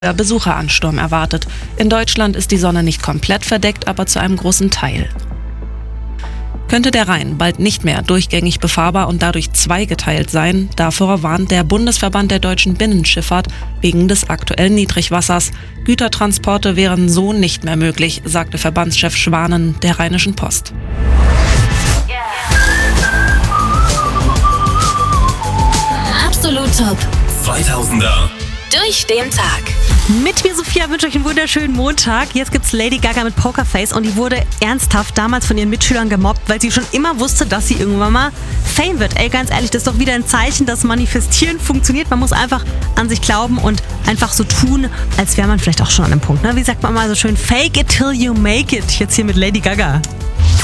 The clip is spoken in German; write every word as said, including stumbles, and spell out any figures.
Besucheransturm erwartet. In Deutschland ist die Sonne nicht komplett verdeckt, aber zu einem großen Teil. Könnte der Rhein bald nicht mehr durchgängig befahrbar und dadurch zweigeteilt sein, davor warnt der Bundesverband der deutschen Binnenschifffahrt wegen des aktuellen Niedrigwassers. Gütertransporte wären so nicht mehr möglich, sagte Verbandschef Schwanen der Rheinischen Post. Absolut Top. zweitausender. Durch den Tag. Mit mir, Sophia, wünsche euch einen wunderschönen Montag. Jetzt gibt's Lady Gaga mit Pokerface und die wurde ernsthaft damals von ihren Mitschülern gemobbt, weil sie schon immer wusste, dass sie irgendwann mal Fame wird. Ey, ganz ehrlich, das ist doch wieder ein Zeichen, dass Manifestieren funktioniert. Man muss einfach an sich glauben und einfach so tun, als wäre man vielleicht auch schon an einem Punkt. Ne? Wie sagt man mal so schön, fake it till you make it. Jetzt hier mit Lady Gaga.